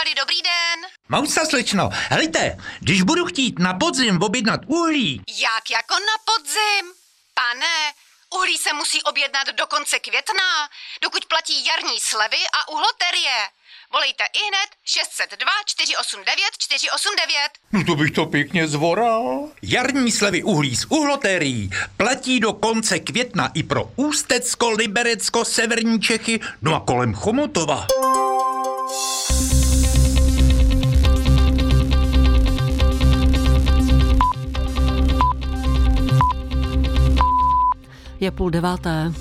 Čili dobrý den. Mousa slečno, helejte, když budu chtít na podzim objednat uhlí. Jak jako na podzim? Pane, uhlí se musí objednat do konce května, dokud platí jarní slevy a uhloterie. Volejte ihned 602 489 489. No to bych to pěkně zvoral. Jarní slevy uhlí z uhlotérií platí do konce května i pro Ústecko, Liberecko, severní Čechy, no a kolem Chomutova. Je 8:30.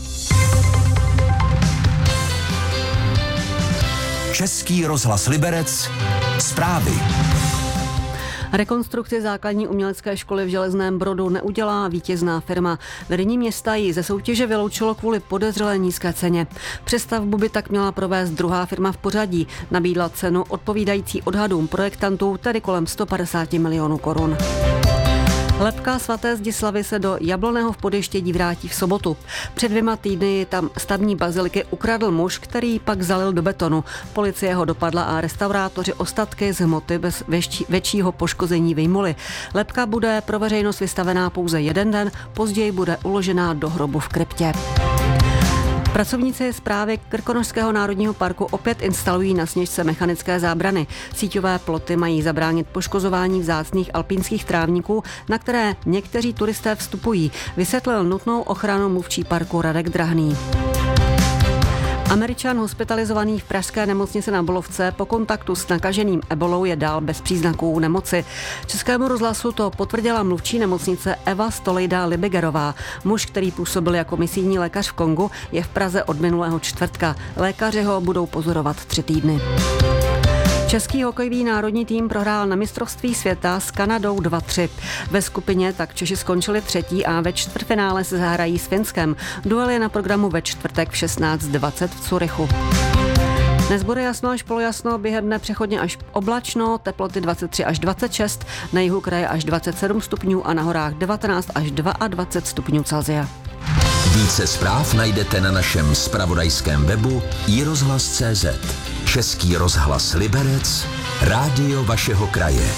Český rozhlas Liberec. Zprávy. Rekonstrukci základní umělecké školy v Železném Brodu neudělá vítězná firma. Vedení města ji ze soutěže vyloučilo kvůli podezřelé nízké ceně. Přestavbu by tak měla provést druhá firma v pořadí. Nabídla cenu odpovídající odhadům projektantů, tedy kolem 150 milionů korun. Lebka svaté Zdislavy se do Jabloného v Podještědí vrátí v sobotu. Před 2 týdny tam stavební baziliky ukradl muž, který pak zalil do betonu. Policie ho dopadla a restaurátoři ostatky z hmoty bez většího poškození vyjmuli. Lebka bude pro veřejnost vystavená pouze 1 den, později bude uložená do hrobu v kryptě. Pracovníci správy Krkonošského národního parku opět instalují na Sněžce mechanické zábrany. Síťové ploty mají zabránit poškozování vzácných alpínských trávníků, na které někteří turisté vstupují, vysvětlil nutnou ochranu mluvčí parku Radek Drahný. Američan hospitalizovaný v pražské nemocnici na Bulovce po kontaktu s nakaženým ebolou je dál bez příznaků nemoci. Českému rozhlasu to potvrdila mluvčí nemocnice Eva Stolejda Libigerová. Muž, který působil jako misijní lékař v Kongu, je v Praze od minulého čtvrtka. Lékaři ho budou pozorovat 3 týdny. Český hokejový národní tým prohrál na mistrovství světa s Kanadou 2-3. Ve skupině tak Češi skončili 3. a ve čtvrtfinále se zahrají s Finskem. Duel je na programu ve čtvrtek v 16:20 v Curychu. Dnes bude jasno až polojasno, během dne přechodně až oblačno, teploty 23 až 26, na jihu kraje až 27 stupňů a na horách 19 až 22 stupňů Celsia. Více zpráv najdete na našem zpravodajském webu iRozhlas.cz. Český rozhlas Liberec, rádio vašeho kraje.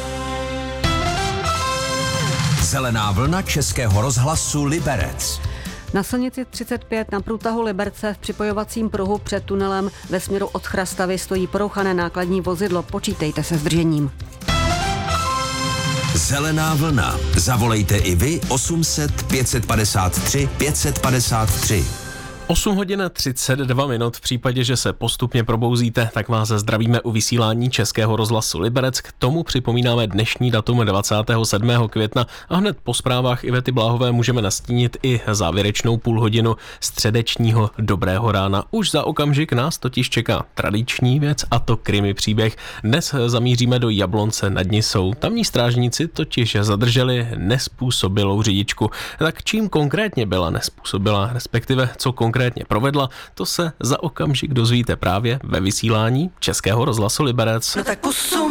Zelená vlna Českého rozhlasu Liberec. Na silnici 35 na průtahu Liberce v připojovacím pruhu před tunelem ve směru od Chrastavy stojí porouchané nákladní vozidlo. Počítejte se zdržením. Zelená vlna. Zavolejte i vy 800 553 553. 8 hodin 32 minut. V případě, že se postupně probouzíte, tak vás zdravíme u vysílání Českého rozhlasu Liberec. K tomu připomínáme dnešní datum 27. května a hned po zprávách Ivety Bláhové můžeme nastínit i závěrečnou půlhodinu středečního dobrého rána. Už za okamžik nás totiž čeká tradiční věc, a to krimi příběh. Dnes zamíříme do Jablonce nad Nisou. Tamní strážníci totiž zadrželi nezpůsobilou řidičku. Tak čím konkrétně byla nezpůsobila, respektive co konkrétně provedla, to se za okamžik dozvíte právě ve vysílání Českého rozhlasu Liberec. No tak pusu